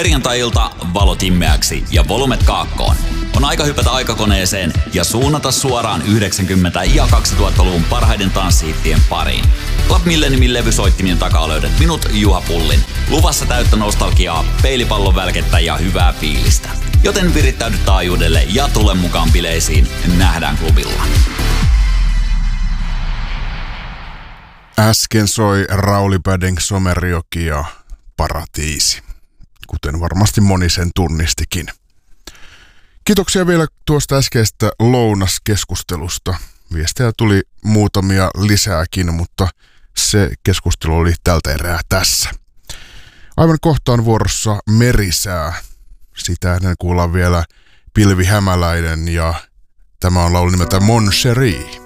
Perjantai-ilta valot immeäksi ja volumet kaakkoon. On aika hypätä aikakoneeseen ja suunnata suoraan 90- ja 2000-luvun parhaiden tanssihittien pariin. Club Milleniumin levysoittimien takaa löydät minut, Juha Pullin. Luvassa täyttä nostalgiaa, peilipallon välkettä ja hyvää fiilistä. Joten virittäydy taajuudelle ja tule mukaan bileisiin. Nähdään klubilla. Äsken soi Rauli Badeng, Somerjoki ja Paratiisi, kuten varmasti moni sen tunnistikin. Kiitoksia vielä tuosta äskeistä lounaskeskustelusta. Viestejä tuli muutamia lisääkin, mutta se keskustelu oli tältä erää tässä. Aivan kohta on vuorossa Merisää. Sitä ennen kuullaan vielä Pilvi Hämäläinen ja tämä on laulu nimeltä Mon Chéri.